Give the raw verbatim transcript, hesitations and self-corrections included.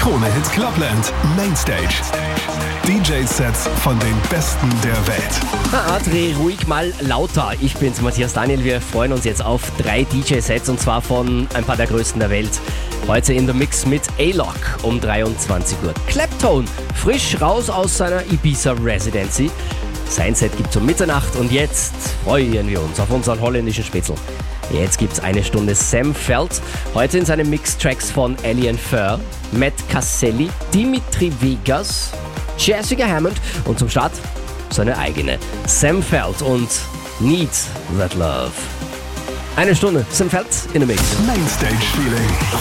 Krone-Hit Clubland Mainstage. D J-Sets von den Besten der Welt. Ah, dreh ruhig mal lauter. Ich bin's, Matthias Daniel. Wir freuen uns jetzt auf drei D J-Sets und zwar von ein paar der größten der Welt. Heute in der Mix mit A-Lock um dreiundzwanzig Uhr. Claptone, frisch raus aus seiner Ibiza Residency. Sein Set gibt's um Mitternacht und jetzt freuen wir uns auf unseren holländischen Spätzl. Jetzt gibt's eine Stunde Sam Feldt, heute in seinen Mix-Tracks von Alien Fur, Matt Caselli, Dimitri Vegas, Jessica Hammond und zum Start seine eigene Sam Feldt und Need That Love. Eine Stunde Sam Feldt in der Mix. Mainstage Feeling.